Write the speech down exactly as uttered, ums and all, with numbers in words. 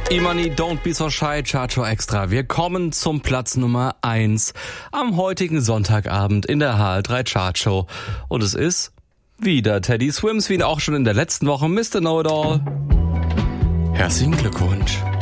Imani, Don't Be So Shy, Chartshow Extra. Wir kommen zum Platz Nummer eins am heutigen Sonntagabend in der H L drei Chartshow. Und es ist wieder Teddy Swims, wie auch schon in der letzten Woche, Mister Know-It-All. Herzlichen Glückwunsch.